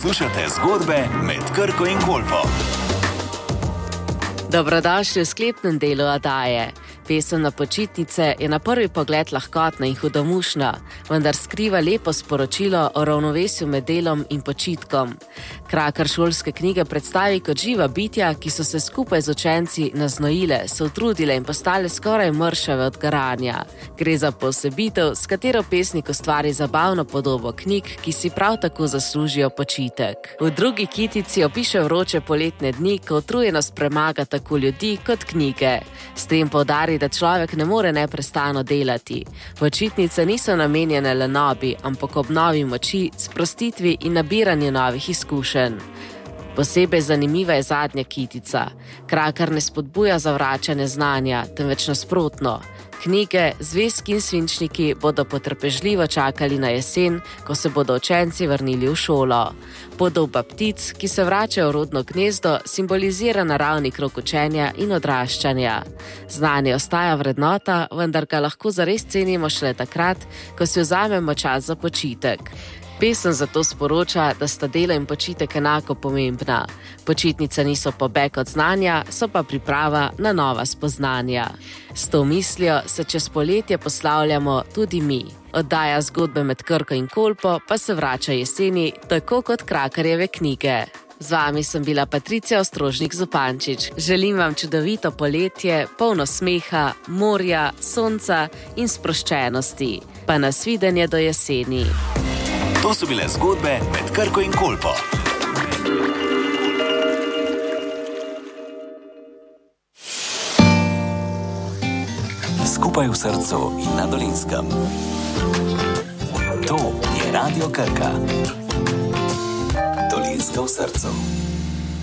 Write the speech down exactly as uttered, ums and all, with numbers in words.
Poslušate zgodbe med Krko in Kolpo. Dobrodošli v sklepnem delu oddaje. Pesem Na počitnice je na prvi pogled lahkotna in hudomušna, vendar skriva lepo sporočilo o ravnovesju med delom in počitkom. Krakar šolske knjige predstavi kot živa bitja, ki so se skupaj z učenci naznojile, se utrudile in postale skoraj mršave od garanja. Gre za posebitev, s katero pesnik ustvari zabavno podobo knjig, ki si prav tako zaslužijo počitek. V drugi kitici opiše vroče poletne dni, ko utrujenost premaga tako ljudi kot knjige. S tem poudari, da človek ne more neprestano delati. Počitnice niso namenjene lenobi, ampak obnovi moči, sprostitvi in nabiranju novih izkušenj. Posebej zanimiva je zadnja kitica. Krakar ne spodbuja zavračanje znanja, temveč nasprotno. Knjige, zvezki in svinčniki bodo potrpežljivo čakali na jesen, ko se bodo učenci vrnili v šolo. Podoba ptic, ki se vračajo v rodno gnezdo, simbolizira naravni krog učenja in odraščanja. Znanje ostaja vrednota, vendar ga lahko zares cenimo šele takrat, ko si vzamemo čas za počitek. Pesem zato sporoča, da sta delo in počitek enako pomembna. Počitnice niso pobeg od znanja, so pa priprava na nova spoznanja. S to mislijo se čez poletje poslavljamo tudi mi. Oddaja Zgodbe med Krko in Kolpo pa se vrača jeseni, tako kot Krakarjeve knjige. Z vami sem bila Patricija Ostrožnik-Zupančič. Želim vam čudovito poletje, polno smeha, morja, sonca in sproščenosti. Pa nasvidenje do jeseni. To so bile zgodbe med Krko in Kolpo. Skupaj v srcu in na Dolenjskem. To je Radio Krka. Dolenjska v srcu.